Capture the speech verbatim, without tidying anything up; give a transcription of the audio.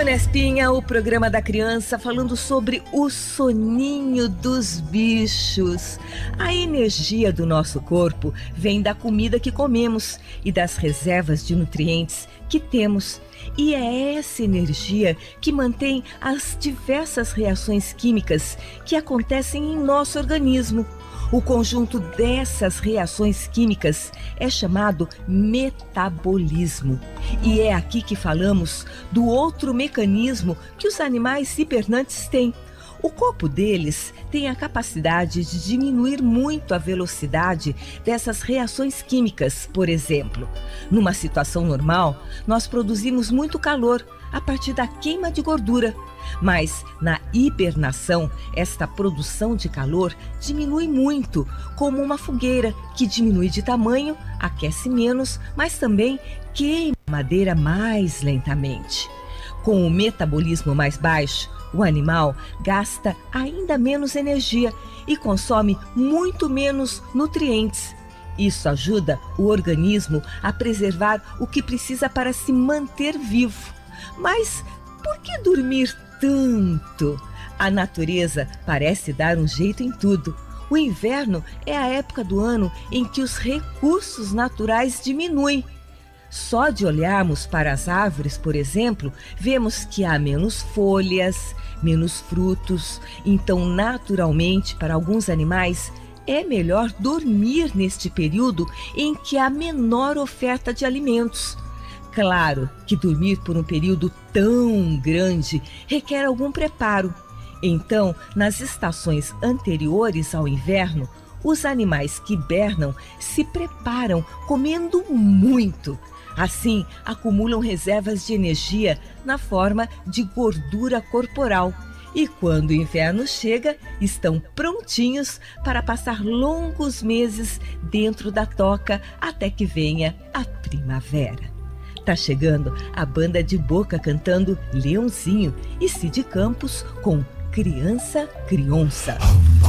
Nespinha, o programa da criança, falando sobre o soninho dos bichos. A energia do nosso corpo vem da comida que comemos e das reservas de nutrientes que temos. E é essa energia que mantém as diversas reações químicas que acontecem em nosso organismo. O conjunto dessas reações químicas é chamado metabolismo. E é aqui que falamos do outro mecanismo que os animais hibernantes têm. O corpo deles tem a capacidade de diminuir muito a velocidade dessas reações químicas. Por exemplo, numa situação normal, nós produzimos muito calor a partir da queima de gordura. Mas na hibernação, esta produção de calor diminui muito, como uma fogueira que diminui de tamanho, aquece menos, mas também queima a madeira mais lentamente. Com o metabolismo mais baixo, o animal gasta ainda menos energia e consome muito menos nutrientes. Isso ajuda o organismo a preservar o que precisa para se manter vivo. Mas por que dormir tanto? A natureza parece dar um jeito em tudo. O inverno é a época do ano em que os recursos naturais diminuem. Só de olharmos para as árvores, por exemplo, vemos que há menos folhas, menos frutos. Então, naturalmente, para alguns animais, é melhor dormir neste período em que há menor oferta de alimentos. Claro que dormir por um período tão grande requer algum preparo. Então, nas estações anteriores ao inverno, os animais que hibernam se preparam comendo muito. Assim, acumulam reservas de energia na forma de gordura corporal. E quando o inverno chega, estão prontinhos para passar longos meses dentro da toca até que venha a primavera. Tá chegando a banda de Boca cantando Leãozinho e Cid Campos com Criança Criança.